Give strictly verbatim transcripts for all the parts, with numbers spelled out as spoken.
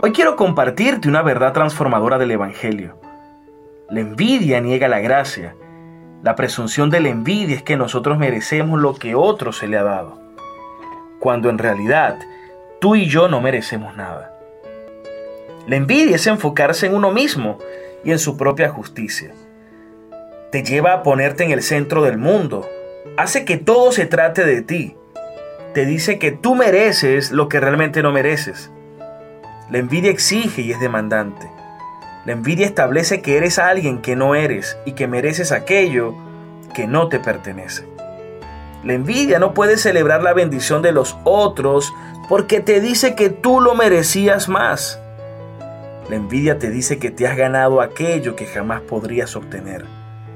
Hoy quiero compartirte una verdad transformadora del Evangelio. La envidia niega la gracia. La presunción de la envidia es que nosotros merecemos lo que otro se le ha dado, cuando en realidad tú y yo no merecemos nada. La envidia es enfocarse en uno mismo y en su propia justicia. Te lleva a ponerte en el centro del mundo. Hace que todo se trate de ti. Te dice que tú mereces lo que realmente no mereces. La envidia exige y es demandante. La envidia establece que eres alguien que no eres y que mereces aquello que no te pertenece. La envidia no puede celebrar la bendición de los otros porque te dice que tú lo merecías más. La envidia te dice que te has ganado aquello que jamás podrías obtener.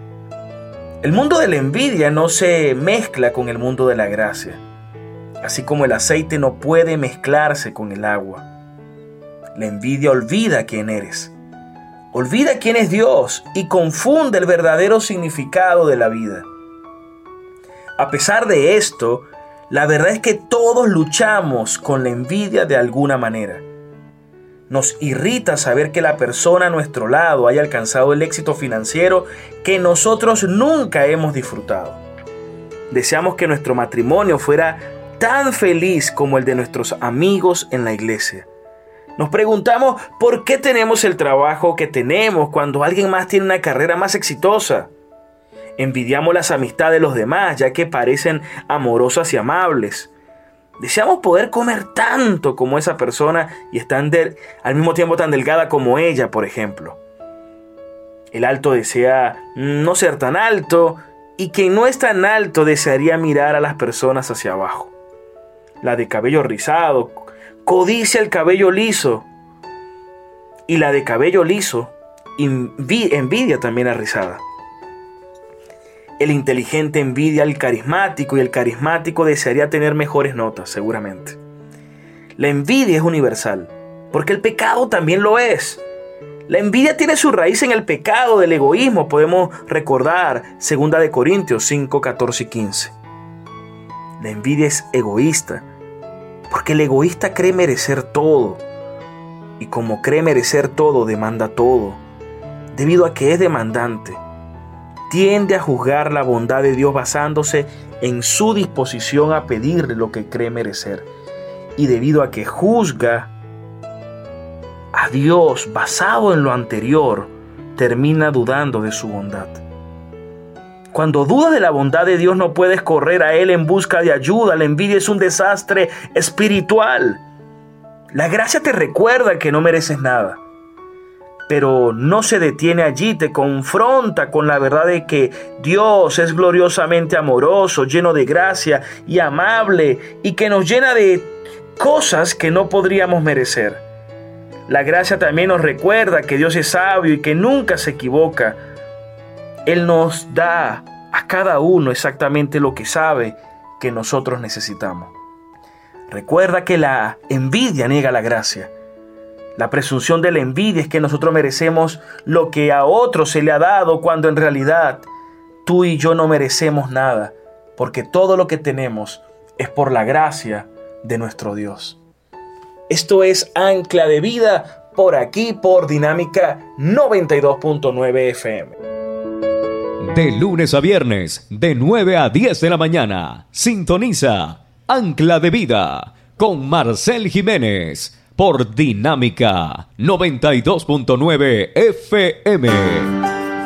El mundo de la envidia no se mezcla con el mundo de la gracia, así como el aceite no puede mezclarse con el agua. La envidia olvida quién eres, olvida quién es Dios y confunde el verdadero significado de la vida. A pesar de esto, la verdad es que todos luchamos con la envidia de alguna manera. Nos irrita saber que la persona a nuestro lado haya alcanzado el éxito financiero que nosotros nunca hemos disfrutado. Deseamos que nuestro matrimonio fuera tan feliz como el de nuestros amigos en la iglesia. Nos preguntamos por qué tenemos el trabajo que tenemos cuando alguien más tiene una carrera más exitosa. Envidiamos las amistades de los demás ya que parecen amorosas y amables. Deseamos poder comer tanto como esa persona y estar de, al mismo tiempo tan delgada como ella, por ejemplo. El alto desea no ser tan alto y quien no es tan alto desearía mirar a las personas hacia abajo. La de cabello rizado codicia el cabello liso y la de cabello liso envidia también a rizada. El inteligente envidia al carismático y el carismático desearía tener mejores notas, seguramente. La envidia es universal, porque el pecado también lo es. La envidia tiene su raíz en el pecado del egoísmo. Podemos recordar segunda de Corintios cinco, catorce y quince. La envidia es egoísta, porque el egoísta cree merecer todo. Y como cree merecer todo, demanda todo. Debido a que es demandante, tiende a juzgar la bondad de Dios basándose en su disposición a pedirle lo que cree merecer. Y debido a que juzga a Dios basado en lo anterior, termina dudando de su bondad. Cuando dudas de la bondad de Dios, no puedes correr a Él en busca de ayuda. La envidia es un desastre espiritual. La gracia te recuerda que no mereces nada, pero no se detiene allí, te confronta con la verdad de que Dios es gloriosamente amoroso, lleno de gracia y amable, y que nos llena de cosas que no podríamos merecer. La gracia también nos recuerda que Dios es sabio y que nunca se equivoca. Él nos da a cada uno exactamente lo que sabe que nosotros necesitamos. Recuerda que la envidia niega la gracia. La presunción de la envidia es que nosotros merecemos lo que a otro se le ha dado, cuando en realidad tú y yo no merecemos nada, porque todo lo que tenemos es por la gracia de nuestro Dios. Esto es Ancla de Vida, por aquí por Dinámica noventa y dos punto nueve F M. De lunes a viernes, de nueve a diez de la mañana, sintoniza Ancla de Vida con Marcel Jiménez por Dinámica noventa y dos punto nueve F M.